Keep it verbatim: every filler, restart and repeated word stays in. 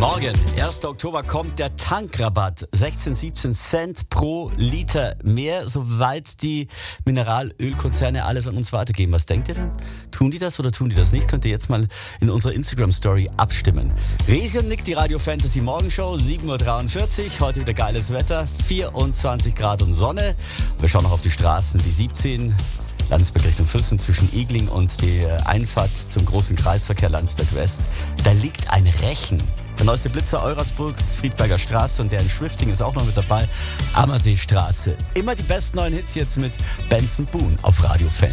Morgen, erster Oktober, kommt der Tankrabatt. sechzehn, siebzehn Cent pro Liter mehr, soweit die Mineralölkonzerne alles an uns weitergeben. Was denkt ihr denn? Tun die das oder tun die das nicht? Könnt ihr jetzt mal in unserer Instagram-Story abstimmen. Resi und Nick, die Radio Fantasy Morgenshow, sieben Uhr dreiundvierzig. Heute wieder geiles Wetter, vierundzwanzig Grad und Sonne. Wir schauen noch auf die Straßen, die siebzehn. Landsberg Richtung Füssen zwischen Egling und die Einfahrt zum großen Kreisverkehr Landsberg West. Da liegt ein Rechen. Der neueste Blitzer Eurasburg, Friedberger Straße und der in Schwifting ist auch noch mit dabei. Ammerseestraße. Immer die besten neuen Hits jetzt mit Benson Boone auf Radio Fan.